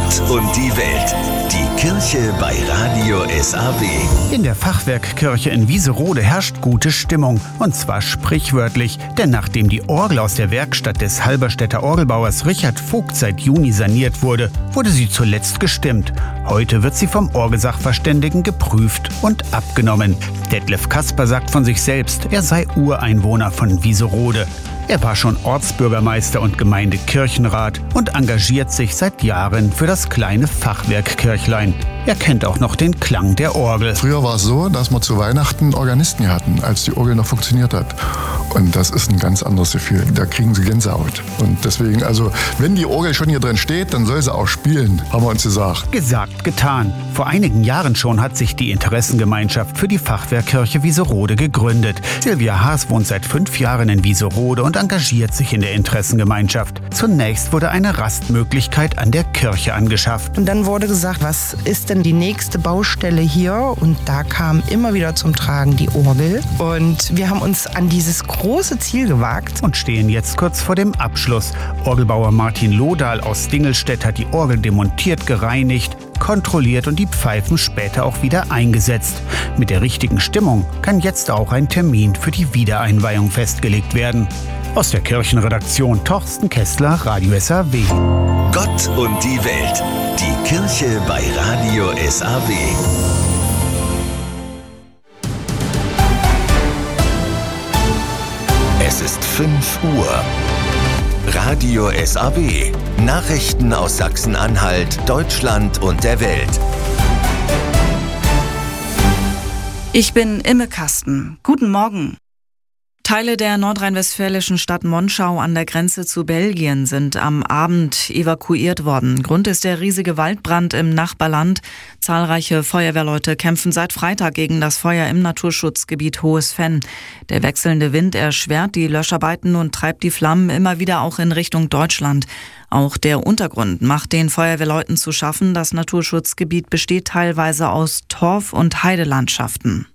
Gott und die Welt. Die Kirche bei Radio SAW. In der Fachwerkkirche in Wieserode herrscht gute Stimmung. Und zwar sprichwörtlich. Denn nachdem die Orgel aus der Werkstatt des Halberstädter Orgelbauers Richard Vogt seit Juni saniert wurde, wurde sie zuletzt gestimmt. Heute wird sie vom Orgelsachverständigen geprüft und abgenommen. Detlef Kasper sagt von sich selbst, er sei Ureinwohner von Wieserode. Er war schon Ortsbürgermeister und Gemeindekirchenrat und engagiert sich seit Jahren für das kleine Fachwerkkirchlein. Er kennt auch noch den Klang der Orgel. Früher war es so, dass wir zu Weihnachten Organisten hatten, als die Orgel noch funktioniert hat. Und das ist ein ganz anderes Gefühl. Da kriegen sie Gänsehaut. Und deswegen, also wenn die Orgel schon hier drin steht, dann soll sie auch spielen, haben wir uns gesagt. Gesagt, getan. Vor einigen Jahren schon hat sich die Interessengemeinschaft für die Fachwerkkirche Wieserode gegründet. Silvia Haas wohnt seit 5 Jahren in Wieserode und engagiert sich in der Interessengemeinschaft. Zunächst wurde eine Rastmöglichkeit an der Kirche angeschafft. Und dann wurde gesagt, was ist denn die nächste Baustelle hier? Und da kam immer wieder zum Tragen die Orgel. Und wir haben uns an dieses große Ziel gewagt. Und stehen jetzt kurz vor dem Abschluss. Orgelbauer Martin Lodahl aus Dingelstedt hat die Orgel demontiert, gereinigt, kontrolliert und die Pfeifen später auch wieder eingesetzt. Mit der richtigen Stimmung kann jetzt auch ein Termin für die Wiedereinweihung festgelegt werden. Aus der Kirchenredaktion Torsten Kessler, Radio SAW. Gott und die Welt. Die Kirche bei Radio SAW. Es ist 5 Uhr. Radio SAW. Nachrichten aus Sachsen-Anhalt, Deutschland und der Welt. Ich bin Imme Kasten. Guten Morgen. Teile der nordrhein-westfälischen Stadt Monschau an der Grenze zu Belgien sind am Abend evakuiert worden. Grund ist der riesige Waldbrand im Nachbarland. Zahlreiche Feuerwehrleute kämpfen seit Freitag gegen das Feuer im Naturschutzgebiet Hohes Venn. Der wechselnde Wind erschwert die Löscharbeiten und treibt die Flammen immer wieder auch in Richtung Deutschland. Auch der Untergrund macht den Feuerwehrleuten zu schaffen. Das Naturschutzgebiet besteht teilweise aus Torf- und Heidelandschaften.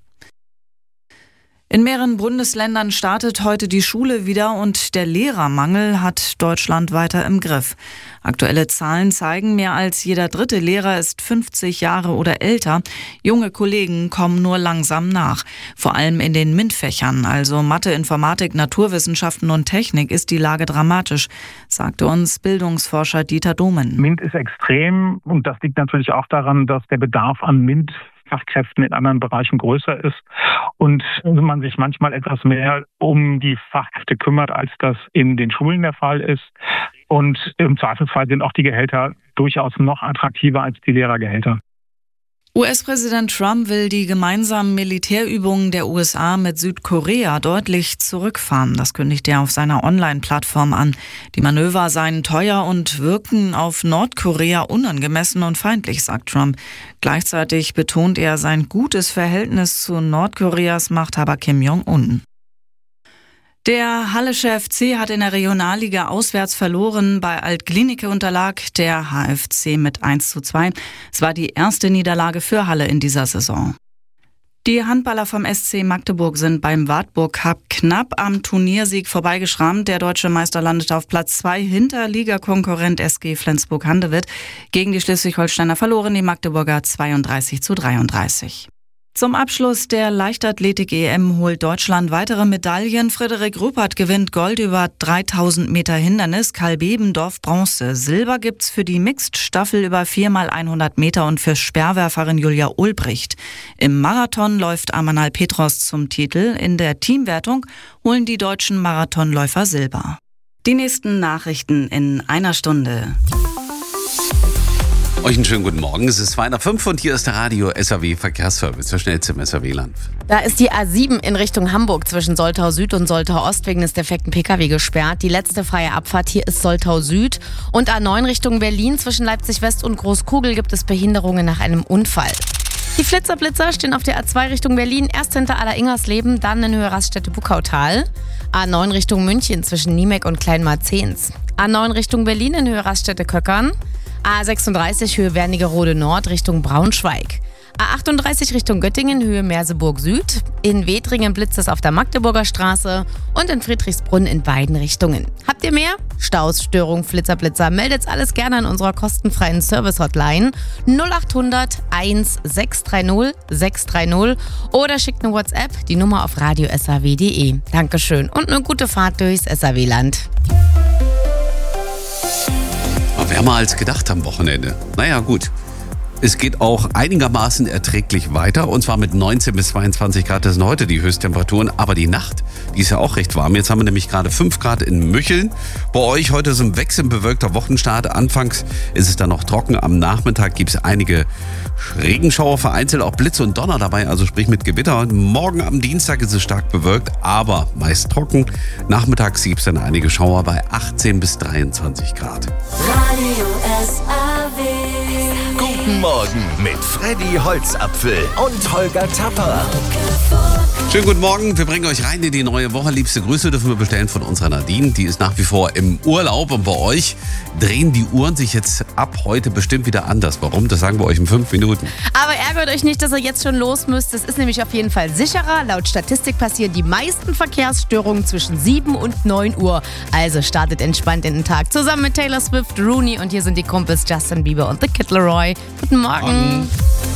In mehreren Bundesländern startet heute die Schule wieder und der Lehrermangel hat Deutschland weiter im Griff. Aktuelle Zahlen zeigen, mehr als jeder 3. Lehrer ist 50 Jahre oder älter. Junge Kollegen kommen nur langsam nach. Vor allem in den MINT-Fächern, also Mathe, Informatik, Naturwissenschaften und Technik, ist die Lage dramatisch, sagte uns Bildungsforscher Dieter Domen. MINT ist extrem und das liegt natürlich auch daran, dass der Bedarf an MINT-Fachkräften in anderen Bereichen größer ist und man sich manchmal etwas mehr um die Fachkräfte kümmert, als das in den Schulen der Fall ist. Und im Zweifelsfall sind auch die Gehälter durchaus noch attraktiver als die Lehrergehälter. US-Präsident Trump will die gemeinsamen Militärübungen der USA mit Südkorea deutlich zurückfahren. Das kündigt er auf seiner Online-Plattform an. Die Manöver seien teuer und wirken auf Nordkorea unangemessen und feindlich, sagt Trump. Gleichzeitig betont er sein gutes Verhältnis zu Nordkoreas Machthaber Kim Jong-un. Der Hallische FC hat in der Regionalliga auswärts verloren. Bei Alt-Glienicke unterlag der HFC mit 1:2. Es war die erste Niederlage für Halle in dieser Saison. Die Handballer vom SC Magdeburg sind beim Wartburg Cup knapp am Turniersieg vorbeigeschrammt. Der deutsche Meister landete auf Platz 2 hinter Ligakonkurrent SG Flensburg-Handewitt. Gegen die Schleswig-Holsteiner verloren die Magdeburger 32:33. Zum Abschluss der Leichtathletik-EM holt Deutschland weitere Medaillen. Frederik Ruppert gewinnt Gold über 3000 Meter Hindernis, Karl Bebendorf Bronze. Silber gibt's für die Mixed-Staffel über 4x100 Meter und für Speerwerferin Julia Ulbricht. Im Marathon läuft Amanal Petros zum Titel. In der Teamwertung holen die deutschen Marathonläufer Silber. Die nächsten Nachrichten in einer Stunde. Euch einen schönen guten Morgen. Es ist 2:05 und hier ist der Radio SAW Verkehrsservice, der schnellste im SAW-Land. Da ist die A7 in Richtung Hamburg zwischen Soltau Süd und Soltau Ost wegen des defekten Pkw gesperrt. Die letzte freie Abfahrt hier ist Soltau Süd. Und A9 Richtung Berlin zwischen Leipzig West und Großkugel gibt es Behinderungen nach einem Unfall. Die Flitzer-Blitzer stehen auf der A2 Richtung Berlin, erst hinter Aller-Ingersleben, dann in Höhe Raststätte Buckautal. A9 Richtung München zwischen Niemek und Kleinmarzehns. A9 Richtung Berlin in Höhe Raststätte Köckern. A36 Höhe Wernigerode Nord Richtung Braunschweig. A38 Richtung Göttingen, Höhe Merseburg Süd. In Wedringen blitzt es auf der Magdeburger Straße und in Friedrichsbrunn in beiden Richtungen. Habt ihr mehr? Staus, Störung, Flitzer, meldet alles gerne an unserer kostenfreien Service-Hotline 0800 1630 630 oder schickt eine WhatsApp, die Nummer auf radio.saw.de. Dankeschön und eine gute Fahrt durchs SAW-Land. Wärmer als gedacht am Wochenende. Naja, gut. Es geht auch einigermaßen erträglich weiter und zwar mit 19 bis 22 Grad. Das sind heute die Höchsttemperaturen, aber die Nacht, die ist ja auch recht warm. Jetzt haben wir nämlich gerade 5 Grad in Mücheln. Bei euch heute ist ein wechselnd bewölkter Wochenstart. Anfangs ist es dann noch trocken. Am Nachmittag gibt es einige Regenschauer, vereinzelt auch Blitze und Donner dabei, also sprich mit Gewitter. Morgen am Dienstag ist es stark bewölkt, aber meist trocken. Nachmittags gibt es dann einige Schauer bei 18 bis 23 Grad. Radio SAW. Guten Morgen mit Freddy Holzapfel und Holger Tapper. Schönen guten Morgen, wir bringen euch rein in die neue Woche. Liebste Grüße dürfen wir bestellen von unserer Nadine. Die ist nach wie vor im Urlaub und bei euch drehen die Uhren sich jetzt ab heute bestimmt wieder anders. Warum? Das sagen wir euch in 5 Minuten. Aber ärgert euch nicht, dass ihr jetzt schon los müsst. Es ist nämlich auf jeden Fall sicherer. Laut Statistik passieren die meisten Verkehrsstörungen zwischen 7 und 9 Uhr. Also startet entspannt in den Tag. Zusammen mit Taylor Swift, Rooney und hier sind die Kumpels Justin Bieber und The Kid Laroi. Guten Morgen.